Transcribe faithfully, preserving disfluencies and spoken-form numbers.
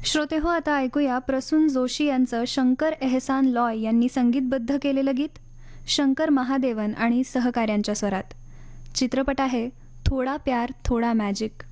श्रोते हो, आता ऐकूया प्रसून जोशी यांचं शंकर एहसान लॉय यांनी संगीतबद्ध केलेलं गीत शंकर महादेवन आणि सहकाऱ्यांच्या स्वरात. चित्रपट आहे थोडा प्यार थोडा मॅजिक.